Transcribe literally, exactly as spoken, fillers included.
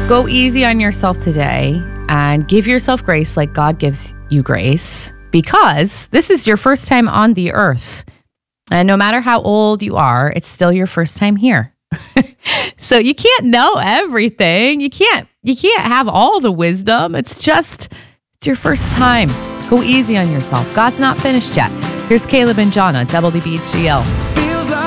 Go easy on yourself today and give yourself grace like God gives you grace, because this is your first time on the earth. And no matter how old you are, it's still your first time here. So you can't know everything. You can't, you can't have all the wisdom. It's just, it's your first time. Go easy on yourself. God's not finished yet. Here's Caleb and John on W B G L.